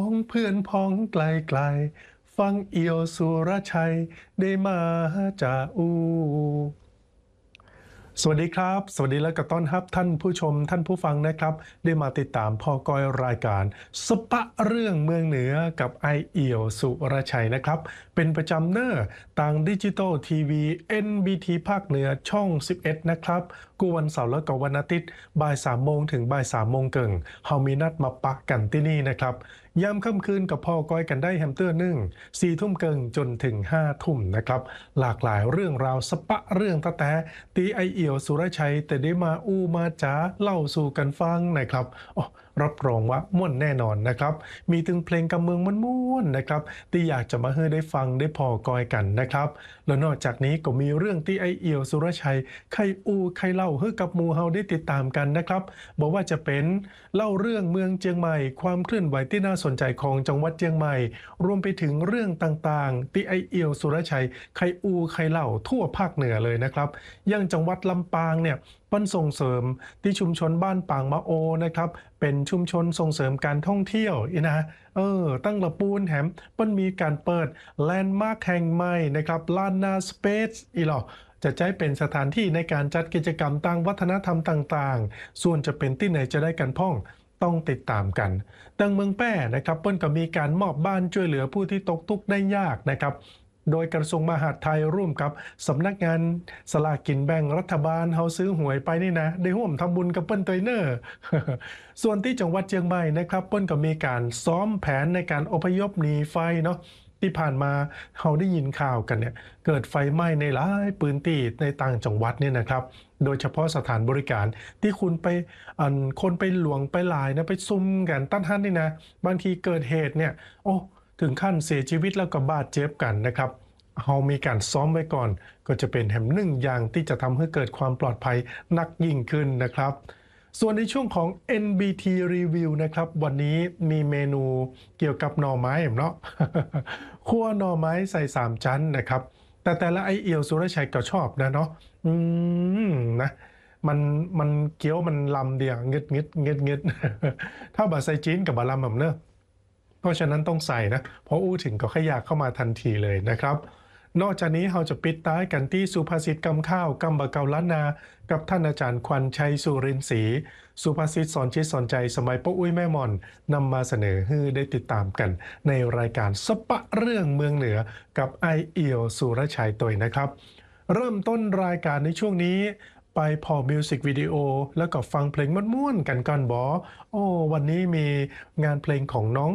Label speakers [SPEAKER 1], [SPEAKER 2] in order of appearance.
[SPEAKER 1] องเพื่อนพ้องไกลไกลฟังเอี่ยวสุรชัยได้มาจาอูสวัสดีครับสวัสดีและก็ต้อนรับท่านผู้ชมท่านผู้ฟังนะครับได้มาติดตามพอกอยรายการสปะเรื่องเมืองเหนือกับไอเอี่ยวสุรชัยนะครับเป็นประจำเนอร์ต่างดิจิตอลทีวี NBT ภาคเหนือช่อง11นะครับกูวันเสาร์และก็วันอาทิตย์บ่าย3โมงถึงบ่าย3โมงเกิงเฮามีนัดมาปักกันที่นี่นะครับยามค่ำคืนกับพ่อกอยกันได้แฮมเตอร์นึ่ง4ทุ่มเกิงจนถึง5ทุ่มนะครับหลากหลายเรื่องราวสปะเรื่องตะแต่ตีไอเอี่ยวสุรชัยแต่ได้มาอู้มาจ๋าเล่าสู่กันฟังนะครับรับรองว่าม่วนแน่นอนนะครับมีถึงเพลงกำเมืองม่วนๆนะครับที่อยากจะมาให้ได้ฟังได้พอกอยกันนะครับแล้วนอกจากนี้ก็มีเรื่องที่ไอเอี่ยวสุรชัยใครอู้ใครเล่าให้กับหมู่เฮาได้ติดตามกันนะครับบอกว่าจะเป็นเล่าเรื่องเมืองเชียงใหม่ความเคลื่อนไหวที่น่าสนใจของจังหวัดเชียงใหม่รวมไปถึงเรื่องต่างๆที่ไอเอี่ยวสุรชัยใครอู้ใครเล่าทั่วภาคเหนือเลยนะครับอย่างจังหวัดลำปางเนี่ยเปิ้นส่งเสริมที่ชุมชนบ้านปางมะโอนะครับเป็นชุมชนส่งเสริมการท่องเที่ยวนะตั้งละปูนแถมเปิ้นมีการเปิดแลนด์มาร์คแห่งใหม่นะครับลานนาสเปซอีหรอจะใช้เป็นสถานที่ในการจัดกิจกรรมต่างวัฒนธรรมต่างๆส่วนจะเป็นที่ไหนจะได้กันพ่องต้องติดตามกันตังเมืองแป้นะครับเปิ้นก็มีการมอบบ้านช่วยเหลือผู้ที่ตกทุกข์ได้ยากนะครับโดยกระทรวงมหาดไทยร่วมกับสำนักงานสลากกินแบ่งรัฐบาลเฮาซื้อหวยไปนี่นะได้ร่วมทำบุญกับเปิ้นตัวเนอร์ ส่วนที่จังหวัดเชียงใหม่นะครับเปิ้นก็มีการซ้อมแผนในการอพยพหนีไฟเนาะที่ผ่านมาเราได้ยินข่าวกันเนี่ยเกิดไฟไหม้ในหลายพื้นที่ในต่างจังหวัดเนี่ยนะครับโดยเฉพาะสถานบริการที่คุณไปคนไปหลวงไปหลายนะไปซุ่มกันตั้นท่านนี่นะบางทีเกิดเหตุเนี่ยถึงขั้นเสียชีวิตแล้วก็บาดเจ็บกันนะครับเรามีการซ้อมไว้ก่อนก็จะเป็นแห่งหนึ่งอย่างที่จะทำให้เกิดความปลอดภัยนักยิ่งขึ้นนะครับส่วนในช่วงของ NBT Review นะครับวันนี้มีเมนูเกี่ยวกับหน่อไม้เนาะ คั่วหน่อไม้ใส่3ชั้นนะครับแต่ละไอเอี่ยวสุรชัยก็ชอบนะเนาะอืนะมันเกี๊ยวมันลำเดียวงึดถ้าบาใส่จีนกับบาลำแบบเนอะเพราะฉะนั้นต้องใส่นะเพราะอู้ถึงก็ขยากเข้ามาทันทีเลยนะครับนอกจากนี้เราจะปิดท้ายกันที่สุภาษิตกำข้าวกำบะเกาล้านนากับท่านอาจารย์ควันชัยสุรินทร์ศรีสุภาษิตสอนชิดสอนใจสมัยป้าอุ้ยแม่มอนนำมาเสนอให้ได้ติดตามกันในรายการสปะเรื่องเมืองเหนือกับไอเอี่ยวสุรชัยตัวนะครับเริ่มต้นรายการในช่วงนี้ไปพอมิวสิกวิดีโอแล้วก็ฟังเพลงม่วนๆกันก่อนบอวันนี้มีงานเพลงของน้อง